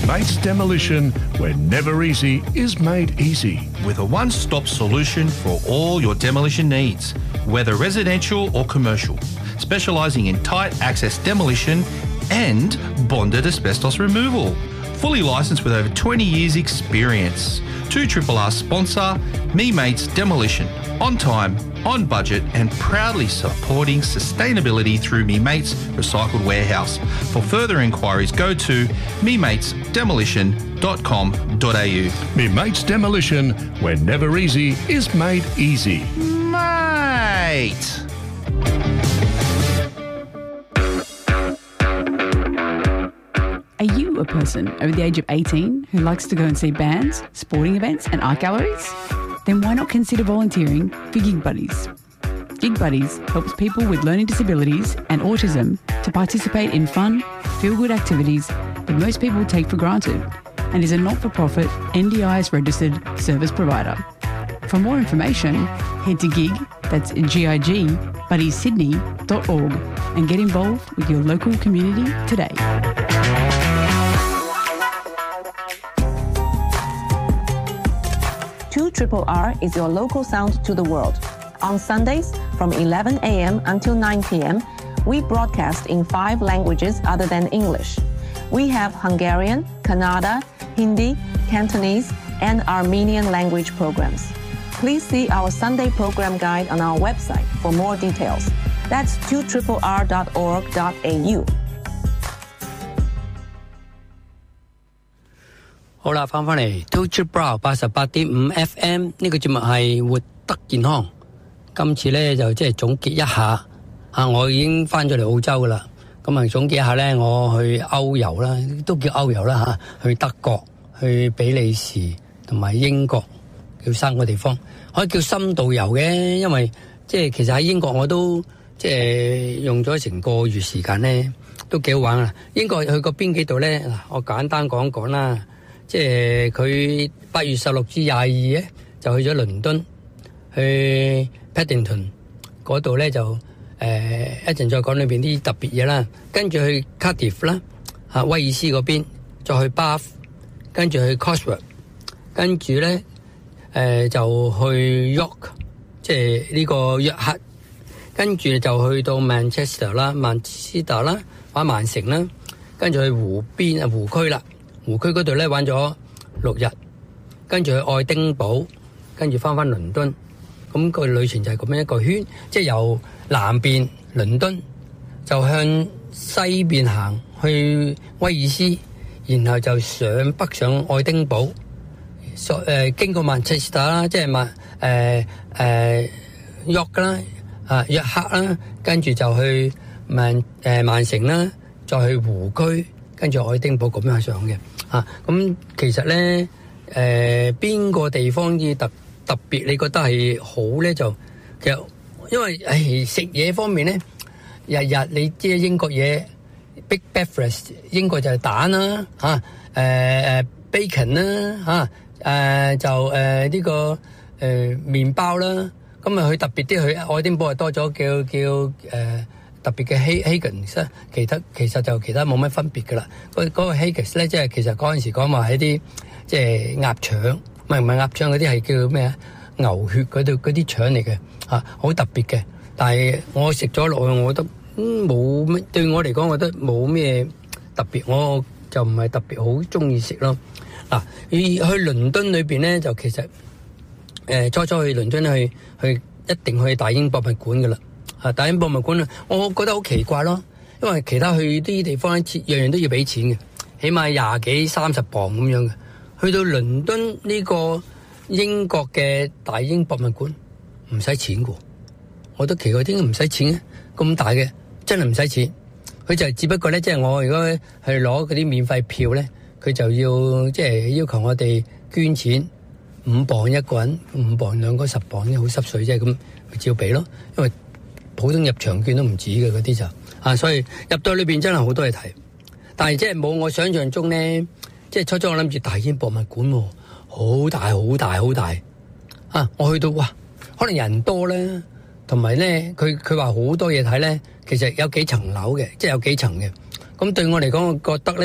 Mates Demolition, where never easy is made easy. With a one-stop solution for all your demolition needs, whether residential or commercial, specialising in tight access demolition and bonded asbestos removal. Fully licensed with over 20 years experience. 2RRR sponsor, Me Mates Demolition. On time, on budget and proudly supporting sustainability through Me Mates Recycled Warehouse. For further inquiries, go to mematesdemolition.com.au. Me Mates Demolition, where never easy is made easy. Mate! Are you a person over the age of 18 who likes to go and see bands, sporting events and art galleries? Then why not consider volunteering for Gig Buddies? Gig Buddies helps people with learning disabilities and autism to participate in fun, feel-good activities that most people take for granted, and is a not-for-profit NDIS registered service provider. For more information, head to GIG, that's GIG, buddiesydney.org and get involved with your local community today. 2RRR is your local sound to the world. On Sundays from 11 a.m. until 9 p.m., we broadcast in 5 languages other than English. We have Hungarian, Kannada, Hindi, Cantonese, and Armenian language programs. Please see our Sunday program guide on our website for more details. That's 2RRR.org.au. 好啦，翻嚟 2RRR 88.5 FM 呢個節目係活得健康。今次咧就即係總結一下我已經翻咗嚟澳洲噶啦。咁啊總結一下咧，我去歐遊啦，都叫歐遊啦去德國、去比利時同埋英國，叫3個地方，可以叫深度遊嘅，因為即係其實喺英國我都即係用咗成個月時間咧，都幾好玩啊！英國去過邊幾度咧？嗱，我簡單講講啦。即係佢8月16至22咧，就去咗倫敦，去 Paddington 嗰度咧就一陣再講裏邊啲特別嘢啦。跟住去 Cardiff 啦，威爾斯嗰邊，再去 Bath， 跟住去 Cosworth， 跟住咧就去 York， 即係呢個約克，跟住就去到 Manchester 啦、曼徹斯特啦、曼城啦，跟住去湖邊湖區啦。湖區嗰度咧玩咗6日，跟住去愛丁堡，跟住翻倫敦，咁個旅程就係咁樣一個圈，即係由南邊倫敦就向西邊行去威爾斯，然後就上北上愛丁堡，經過曼徹斯特啦，即係York 啦、約克啦，跟住就去曼城啦，再去湖區，跟住愛丁堡咁樣上嘅。咁其實咧，邊個地方要特別你覺得係好咧？就其實因為食嘢方面咧，日你知英國嘢 big breakfast， 英國就係蛋啦bacon 啦就呢個麵包啦。咁啊，佢特別啲去愛丁堡係多咗叫特別嘅 Haggis， 其實就其他冇乜分別噶啦。嗰個 Haggis 咧，即係其實嗰陣時講話係啲即係鴨腸，唔係鴨腸嗰啲係叫咩啊？牛血嗰啲腸嚟嘅好特別嘅。但係我食咗落去，我覺得冇咩，對我嚟講，我覺得冇咩特別，我就唔係特別好中意食咯。嗱，去倫敦裏邊咧，就其實初去倫敦去一定去大英博物館噶啦。大英博物館我覺得好奇怪咯，因為其他去啲地方樣樣都要俾錢嘅，起碼20幾30磅咁樣嘅。去到倫敦呢個英國嘅大英博物館唔使錢嘅，我都奇怪點解唔使錢嘅，咁大嘅真係唔使錢。佢就只不過咧，即係我如果去攞嗰啲免費票咧，佢就要即係要求我哋捐錢5磅一個人，5磅2個10磅好濕碎啫，咁咪照俾咯，因為普通入場券都唔止嘅嗰啲就所以入到裏邊真係好多嘢睇，但係即係冇我想象中咧，即係初初我諗住大英博物館好大我去到哇，可能人多咧，同埋咧佢話好多嘢睇咧，其實有幾層樓嘅，即係有幾層嘅。咁對我嚟講，我覺得咧都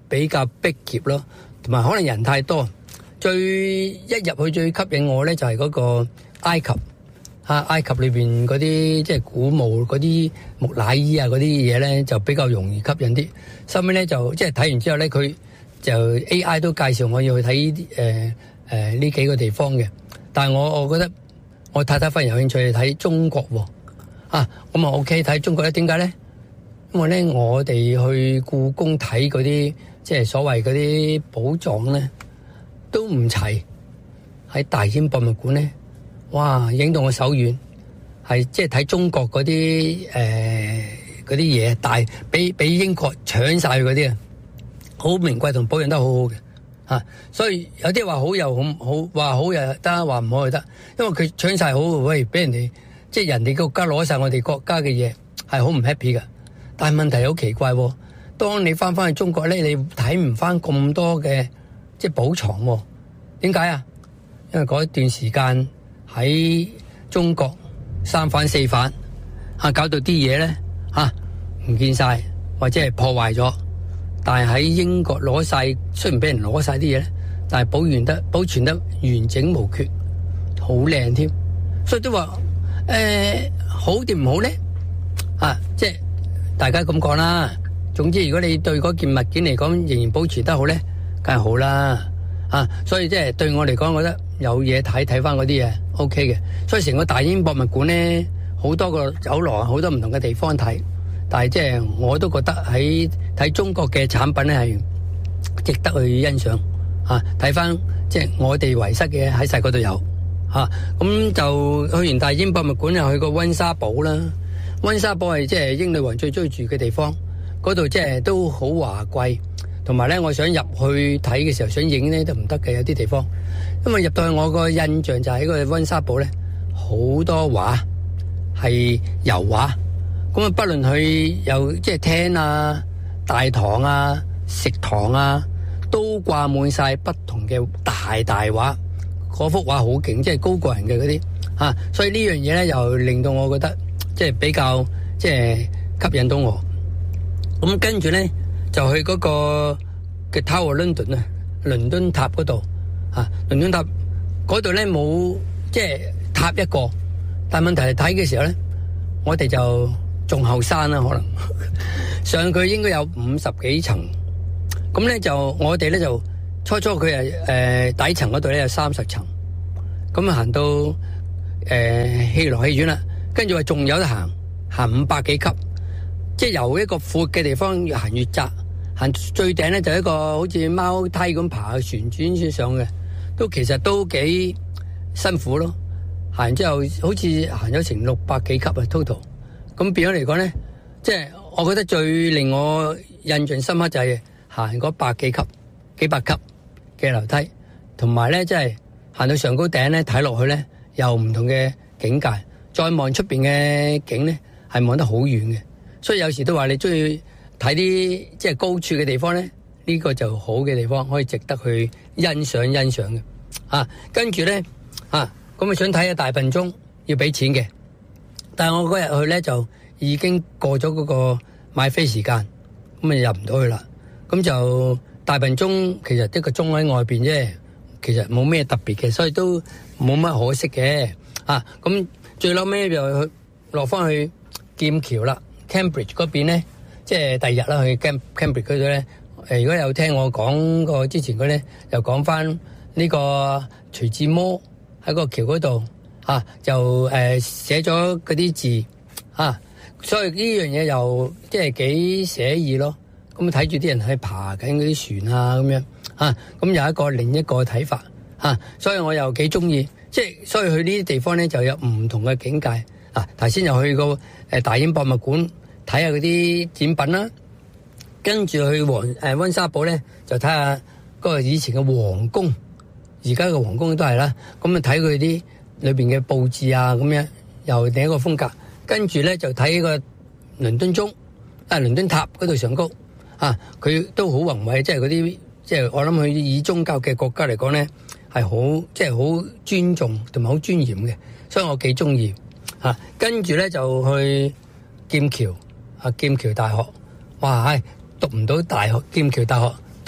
比較逼仄咯，同埋可能人太多。一入去最吸引我咧就係嗰個埃及埃及裏邊嗰啲即係古墓嗰啲木乃伊啊嗰啲嘢咧就比較容易吸引啲。收尾咧就即係睇完之後咧，佢就 AI 都介紹我要去睇呢幾個地方嘅。但係我覺得我太太反而有興趣去睇中國喎。咁啊 OK 睇中國咧，點解咧？因為咧我哋去故宮睇嗰啲即係所謂嗰啲寶藏咧都唔齊，喺大英博物館咧，哇影到我手軟，係即係睇中國嗰啲嗰啲嘢，但係俾英國搶晒嗰啲啊，好名貴同保養得好好嘅所以有啲話好又好，話好又得，話唔好又得，因為佢搶晒好，喂俾人哋即係人哋國家攞晒我哋國家嘅嘢，係好唔 happy 噶。但係問題好奇怪喎，當你翻去中國咧，你睇唔翻咁多嘅即係寶藏喎。點解啊？因為嗰一段時間喺中國三反四反搞到啲嘢咧唔見晒或者係破壞咗，但係喺英國攞晒，雖然俾人攞晒啲嘢咧，但係保存得完整無缺，好靚添。所以都話好定唔好咧？即係大家咁講啦。總之如果你對嗰件物件嚟講仍然保存得好咧，梗係好啦。所以即係對我嚟講，我覺得有嘢睇翻嗰啲嘢 OK 嘅。所以成個大英博物館咧，好多個走廊，好多唔同嘅地方睇。但係即係我都覺得喺睇中國嘅產品咧係值得去欣賞。睇翻即係我哋遺失嘅喺晒嗰度有。咁就去完大英博物館又去過溫莎堡啦。溫莎堡係即係英女王最中意住嘅地方，嗰度即係都好華貴。同埋咧，我想入去睇嘅時候想影咧都唔得嘅，有啲地方，因為入到去我個印象就喺個溫莎堡咧，好多畫係油畫，咁啊不論去有即係廳啊、大堂啊、食堂啊，都掛滿晒不同嘅大畫，嗰幅畫好勁，即係高過人嘅嗰啲所以呢樣嘢咧又令到我覺得即係比較即係吸引到我。咁跟住咧就去嗰個嘅 Tower London 啊，倫敦塔嗰度倫敦塔嗰度咧冇即係塔一個，但問題係睇嘅時候咧，我哋就仲後生啦，可能上佢應該有50幾層，咁咧就我哋咧就初佢係底層嗰度咧有30層，咁啊行到戲來戲院啦，跟住話仲有得行500幾級。即係由一個闊嘅地方越行越窄，行最頂咧就一個好似貓梯咁爬旋轉先上嘅，其實都幾辛苦咯。行完之後好似行咗成600幾級啊 total。咁變咗嚟講咧，即係我覺得最令我印象深刻就係行嗰幾百級嘅樓梯，同埋咧即係行到上高頂咧睇落去咧又唔同嘅境界，再望出邊嘅景咧係望得好遠嘅。所以有時都話你中意睇啲即係高處嘅地方咧，呢個就好嘅地方，可以值得去欣賞嘅。跟住咧咁啊想睇下大笨鐘要俾錢嘅，但係我嗰日去咧就已經過咗嗰個買飛時間，咁啊入唔到去啦。咁就大笨鐘其實一個鐘喺外邊啫，其實冇咩特別嘅，所以都冇乜可惜嘅。咁最後尾就去落翻去劍橋啦。Cambridge 嗰邊咧，即係第二日啦，去 Cambridge 嗰度咧。如果有聽我講過之前嗰咧，又講翻呢個徐志摩喺個橋嗰度就寫咗嗰啲字所以呢樣嘢又即係幾寫意咯。咁睇住啲人去爬緊嗰啲船咁樣咁有另一個睇法所以我又幾中意。即係所以去呢啲地方咧就有唔同嘅境界。頭先又去過大英博物館睇下嗰啲展品啦，跟住去溫莎堡咧就睇下嗰個以前嘅皇宮，而家嘅皇宮都係啦。咁啊睇佢啲裏邊嘅佈置咁樣，又另一個風格。跟住咧就睇個倫敦鐘倫敦塔嗰度上高佢都好宏偉，即係嗰啲即係我諗佢以宗教嘅國家嚟講咧係好即係好尊重同埋好尊嚴嘅，所以我幾中意。跟住咧就去劍橋劍橋大學，哇！讀唔到大學劍橋大學，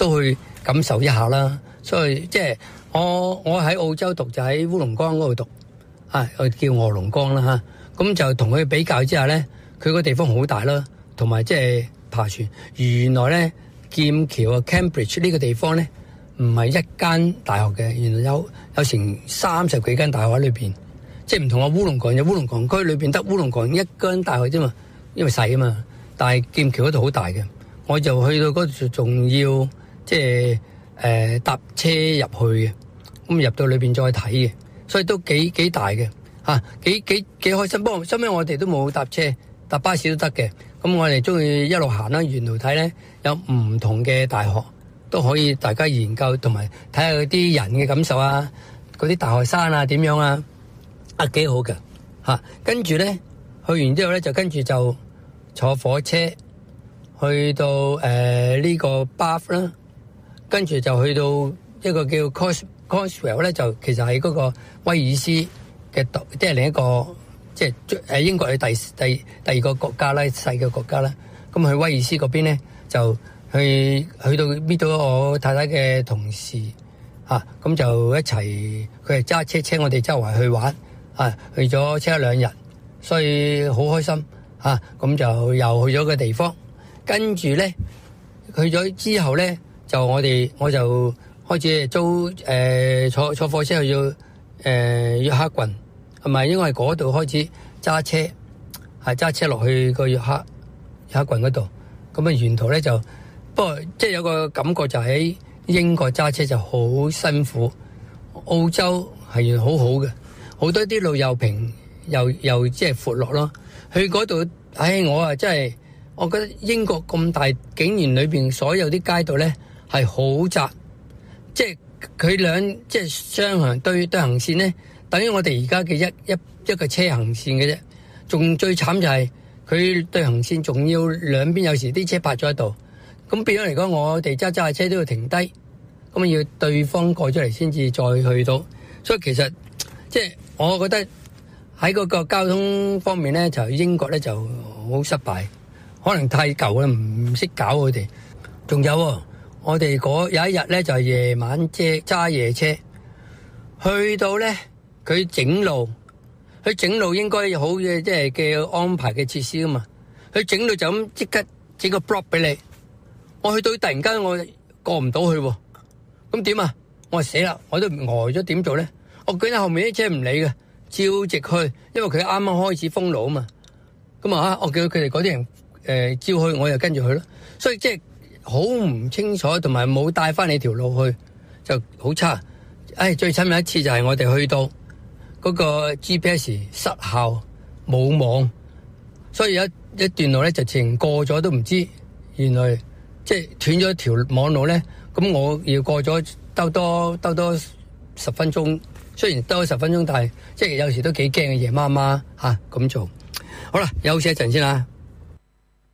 都去感受一下啦。所以即係我喺澳洲讀就喺烏龍崗嗰度讀，我叫臥龍崗啦嚇。咁就同佢比較之下咧，佢個地方好大啦，同埋即係爬船。原來咧劍橋啊 Cambridge 呢個地方咧唔係一間大學嘅，原來有成30幾間大學喺裏邊。即係唔同啊烏龍崗有烏龍崗區裏邊得烏龍崗一間大學啫嘛，因為細啊嘛。但係劍橋嗰度好大嘅，我就去到嗰度仲要即係搭車入去嘅，咁入到裏邊再睇嘅，所以都幾大嘅嚇，幾開心。不過收尾我哋都冇搭車，搭巴士都得嘅。咁我哋中意一路行啦，沿路睇咧有唔同嘅大學都可以大家研究，同埋睇下嗰啲人嘅感受啊，嗰啲大學生啊點樣啊。幾好嘅嚇，跟住咧去完之後咧就跟住就坐火車去到呢個 Bath 啦，跟住就去到一個叫 Cotswold 咧，就其實係嗰個威爾斯嘅即係另一個即係英國嘅第二個國家啦，細嘅國家啦。咁去威爾斯嗰邊咧就去到搣到我太太嘅同事嚇，咁就一齊佢係揸車我哋周圍去玩。去咗車一2日，所以好開心嚇。咁就又去咗個地方，跟住咧去咗之後咧，我就開始租坐火車去到約克郡，係咪？應該係嗰度開始揸車落去個約克郡嗰度。咁啊沿途咧就不過即係有個感覺就喺英國揸車就好辛苦，澳洲係好好嘅。好多啲路又平又即係闊落咯。去嗰度，我真係，我覺得英國咁大，竟然裏邊所有啲街道咧係好窄，即係佢即係雙行對行線咧，等於我哋而家嘅一個車行線嘅啫。仲最慘就係佢對行線仲要兩邊有時啲車泊咗喺度，咁變咗嚟講，我哋揸車都要停低，咁要對方過咗嚟先至再去到。所以其實即係。我覺得喺嗰個交通方面咧，就英國咧就好失敗，可能太舊啦，唔識搞佢哋。仲有我哋有一日咧，就係夜晚揸夜車，去到咧佢整路應該好嘅，即係嘅安排嘅設施噶嘛。佢整路就咁即刻整個 block 俾你，我去到突然間我過唔到去喎，咁點啊？我話死啦，我都呆咗，點做咧？我見到後面啲車唔理嘅，照直去，因為佢啱啱開始封路啊嘛。咁我叫佢哋嗰啲人照去，我又跟住去咯。所以即係好唔清楚，同埋冇帶翻你條路去，就好差。最慘有一次就係我哋去到嗰個 GPS 失效冇網，所以有一段路咧就直過咗都唔知，原來即係斷咗條網路咧。咁我要過咗兜多10分鐘。雖然多10分鐘，但係即係有時都幾驚嘅，夜媽媽咁做。好啦，休息一陣先啦。